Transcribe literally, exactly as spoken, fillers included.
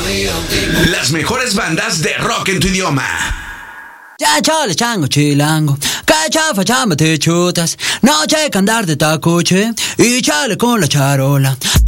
Las mejores bandas de rock en tu idioma. Ya chale chango chilango, cachafa chamba te chutas, no checa andar de tacoche y chale con la charola.